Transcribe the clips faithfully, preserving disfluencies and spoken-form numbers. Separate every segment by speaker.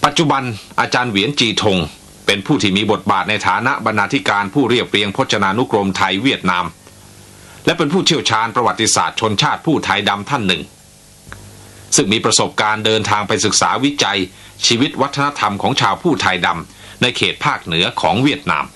Speaker 1: ปัจจุบันอาจารย์เหวียนจีทงเป็นผู้ที่มีบทบาทในฐานะบรรณาธิการผู้เรียบเรียงพจนานุกรมไทยเวียดนามและเป็นผู้เชี่ยวชาญประวัติศาสตร์ชนชาติผู้ไทยดำท่านหนึ่งซึ่งมีประสบการณ์เดินทางไปศึกษาวิจัยชีวิตวัฒนธรรมของชาวผู้ไทยดำในเขตภาคเหนือของเวียดนาม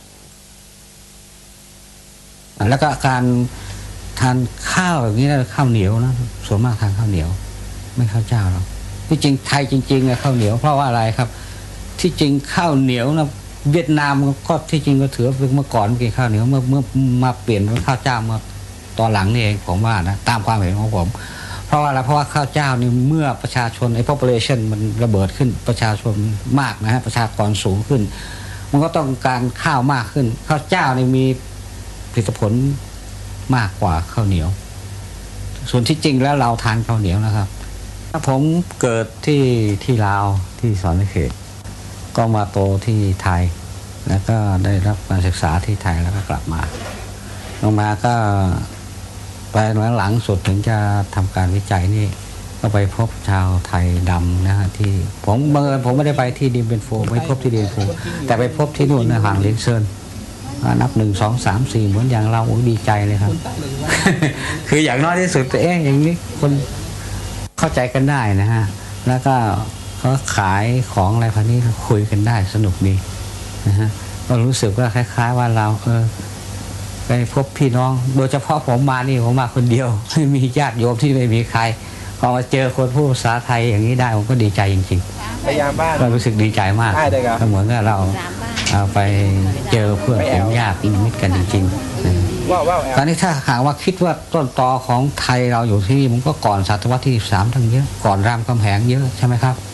Speaker 2: แล้วก็การทานข้าวอย่างนี้นะข้าวเหนียวนะส่วนมากทานข้าวเหนียวไม่ข้าวเจ้าหรอกที่จริงไทยจริงๆนะข้าวเหนียวเพราะว่าอะไรครับที่จริงข้าวเหนียวนะเวียดนามก็ที่จริงก็ถือเป็นเมื่อก่อนกินข้าวเหนียวเมื่อเมื่อมาเปลี่ยนเป็นข้าวเจ้ามาตอนหลังนี่เองผมว่านะตามความเห็นของผมเพราะว่าอะไรเพราะว่าข้าวเจ้านี่เมื่อประชาชนไอ้ population มันระเบิดขึ้นประชาชนมากนะฮะประชากรสูงขึ้นมันก็ต้องการข้าวมากขึ้นข้าวเจ้านี่มีผลิตผลมากกว่าข้าวเหนียวส่วนที่จริงแล้วเราทานข้าวเหนียวนะครับผมเกิดที่ที่ลาวที่สอนเขตก็มาโตที่ไทยแล้วก็ได้รับการศึกษาที่ไทยแล้วก็กลับมาลงมาก็ไปหลังๆสุดถึงจะทำการวิจัยนี่ก็ไปพบชาวไทยดำนะฮะที่ผมบังเอิญผมไม่ได้ไปที่ดิมเป็นโฟไม่พบที่ดิมเป็นโฟแต่ไปพบที่นู่นในห่างเลนเซินนับหนึ่งสองสามสี่เหมือนอย่างเราดีใจเลยครับ คืออย่างน้อยที่สุดเอ๊ะอย่างนี้คนเข้าใจกันได้นะฮะแล้วก็เขาขายของอะไรพันนี้คุยกันได้สนุกดีนะฮะก็รู้สึกว่าคล้ายๆว่าเราเออไปพบพี่น้องโดยเฉพาะผมมานี่ผมมาคนเดียวไม่มีญาติโยมที่ไม่มีใครพอมาเจอคนพูดภาษาไทยอย่างนี้ได้ผมก็ดีใจจริงๆก็รู้สึกดีใจมากก็เหมือนกับเราเอาไปเจอเพื่อนของญาติมิตรกันจริงๆตอนนี้ถ้าหากว่าคิดว่าต้นตอของไทยเราอยู่ที่นี่มันก็ก่อนศตวรรษที่สิบสามทั้งเยอะก่อนรามคำแหงเยอะใช่ไหมครับ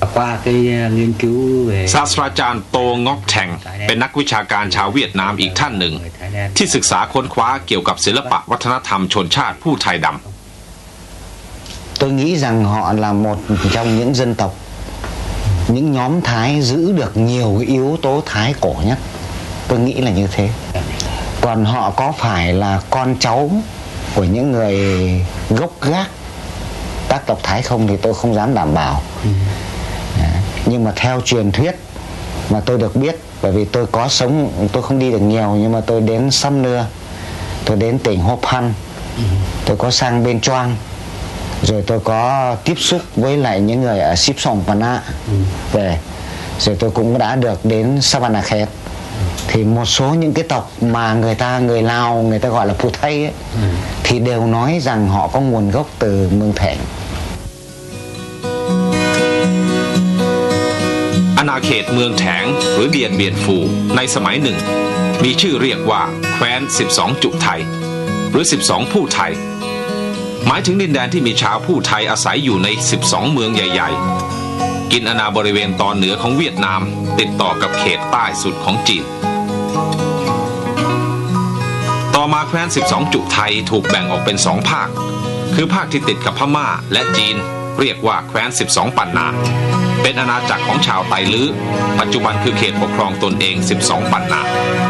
Speaker 1: ศาสตราจารย์โตงอกแทงเป็นนักวิชาการชาวเวียดนามอีกท่านหนึ่งที่ศึกษาค้นคว้าเกี่ยวกับศิลปะวัฒนธรรมชนชาติผู้ไทยดำ
Speaker 3: Tôi nghĩ rằng họ là một trong những dân tộc, những nhóm Thái giữ được nhiều cái yếu tố Thái cổ nhất. Tôi nghĩ là như thế. Còn họ có phải là con cháu của những người gốc gác các tộc Thái không thì tôi không dám đảm bảo. Ừ. Nhưng mà theo truyền thuyết mà tôi được biết, bởi vì tôi có sống, tôi không đi được nhiều nhưng mà tôi đến Sam Nưa, tôi đến tỉnh Hô Phan, ừ. tôi có sang bên Choang, rồi tôi có tiếp xúc với lại những người ở Sip Song Pana ừ. về, rồi tôi cũng đã được đến Savanakhet. Thì một số những cái tộc mà người ta người Lào người ta gọi là Phu Thây ấy, ừ. thì đều nói rằng họ có nguồn gốc từ Mương Thẹn.
Speaker 1: อาณาเขตเมืองแถงหรือเดียนเบียนฟูในสมัยหนึ่งมีชื่อเรียกว่าแคว้นสิบสองจุไทยหรือสิบสองผู้ไทยหมายถึงดินแดนที่มีชาวผู้ไทยอาศัยอยู่ในสิบสองเมืองใหญ่ๆกินอาณาบริเวณตอนเหนือของเวียดนามติดต่อกับเขตใต้สุดของจีนต่อมาแคว้นสิบสองจุไทยถูกแบ่งออกเป็นสองภาคคือภาคที่ติดกับพม่าและจีนเรียกว่าแคว้นสิบสองปันนาเป็นอาณาจักรของชาวไตลื้อปัจจุบันคือเขตปกครองตนเองสิบสองปันนา